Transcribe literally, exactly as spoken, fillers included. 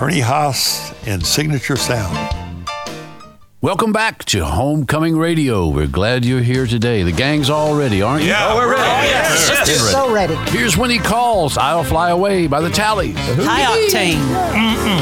Ernie Haas and Signature Sound. Welcome back to Homecoming Radio. We're glad you're here today. The gang's all ready, aren't you? Yeah, oh, we're ready. Oh, yes. yes. So ready. Here's When He Calls, I'll Fly Away by the Tally. High Octane. Mm-mm.